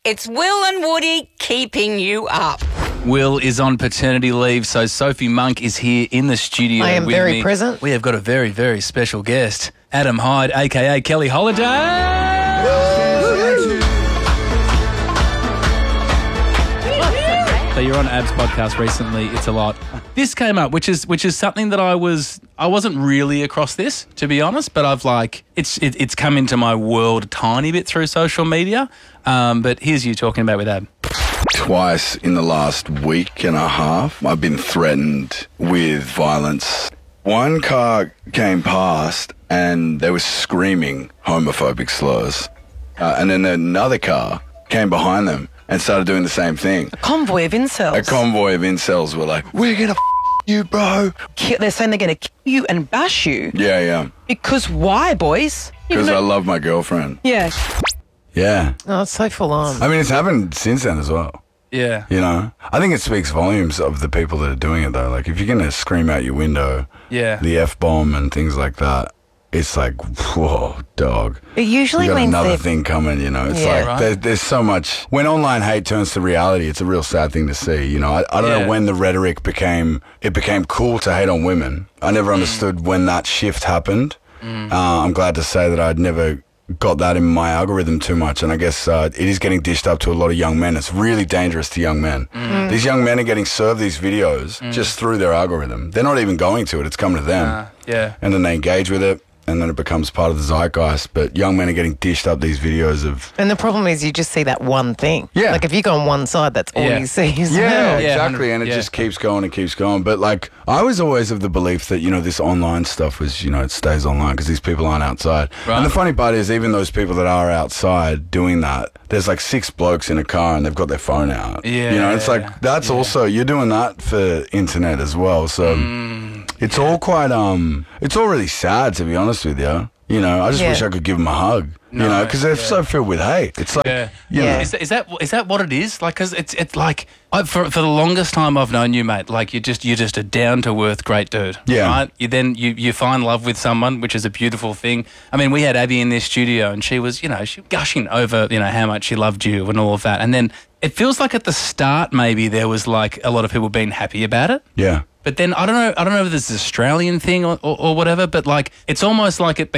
It's Will and Woody keeping you up. Will is on paternity leave, so Sophie Monk is here in the studio. I am with very me. present. We have got a very, very special guest, Adam Hyde, a.k.a. Kelly Holiday. So you're on Ab's podcast recently. It's a lot. This came up, which is something that I wasn't really across this, to be honest. But I've it's come into my world a tiny bit through social media. But here's you talking about with Ab. Twice in the last week and a half, I've been threatened with violence. One car came past and they were screaming homophobic slurs. And then another car came behind them and started doing the same thing. A convoy of incels. A convoy of incels were like, we're going to you, bro. They're saying they're going to kill you and bash you. Yeah. Because why, boys? Because I love my girlfriend. Yeah. Yeah. Oh, it's so full on. I mean, it's happened since then as well. Yeah. You know? I think it speaks volumes of the people that are doing it, though. Like, if you're going to scream out your window, the F-bomb and things like that, it's like, whoa, dog. It usually you got means another thing coming, you know. It's there's so much. When online hate turns to reality, it's a real sad thing to see. You know, I don't know when the rhetoric became cool to hate on women. I never understood when that shift happened. I'm glad to say that I'd never got that in my algorithm too much, and I guess it is getting dished up to a lot of young men. It's really dangerous to young men. These young men are getting served these videos just through their algorithm. They're not even going to it. It's coming to them. And then they engage with it, and then it becomes part of the zeitgeist. But young men are getting dished up these videos of... And the problem is you just see that one thing. Yeah. Like if you go on one side, that's all you see. Yeah, exactly. And it just keeps going and keeps going. But like, I was always of the belief that, you know, this online stuff was, you know, it stays online because these people aren't outside. Right. And the funny part is, even those people that are outside doing that, there's like 6 blokes in a car and they've got their phone out. Yeah. You know, it's like, that's also, you're doing that for internet as well. So it's all quite, it's all really sad, to be honest with you. You know, I just wish I could give them a hug. You know, because they're so filled with hate. It's like, you know. Is that what it is? Like, because it's like, for the longest time I've known you, mate, like you're just a down to earth great dude. Yeah. Right. You find love with someone, which is a beautiful thing. I mean, we had Abby in this studio, and she was, you know, she gushing over, you know, how much she loved you and all of that. And then it feels like at the start maybe there was like a lot of people being happy about it. Yeah. But then I don't know if this is an Australian thing or whatever, but like it's almost like it